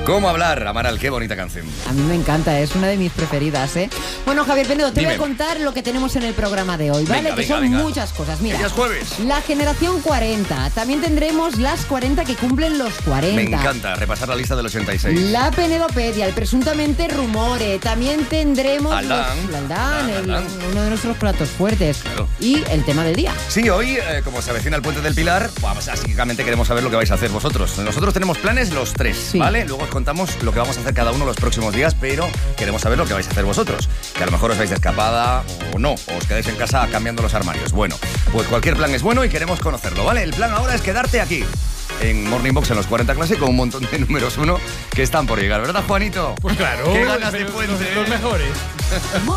¿Cómo hablar, Amaral? Qué bonita canción. A mí me encanta, es una de mis preferidas, ¿eh? Bueno, Javier Penedo, te Dime. voy a contar lo que tenemos en el programa de hoy, ¿vale? Venga, son muchas cosas. Mira, ya es jueves. la generación 40. También tendremos las 40 que cumplen los 40. Me encanta repasar la lista del 86. La Penedopedia, el presuntamente rumore. También tendremos Aldán. uno de nuestros platos fuertes. Claro. Y el tema del día. Sí, hoy, como se avecina el Puente del Pilar, pues, básicamente queremos saber lo que vais a hacer vosotros. Nosotros tenemos planes los tres, Sí. ¿vale? Luego os contamos lo que vamos a hacer cada uno los próximos días, pero queremos saber lo que vais a hacer vosotros. Que a lo mejor os vais de escapada o no, o os quedáis en casa cambiando los armarios. Bueno, pues cualquier plan es bueno y queremos conocerlo, ¿vale? El plan ahora es quedarte aquí, en Morning Box en los 40 Classic, con un montón de números 1 que están por llegar, ¿verdad, Juanito? Pues claro, Qué ganas de puente, los mejores.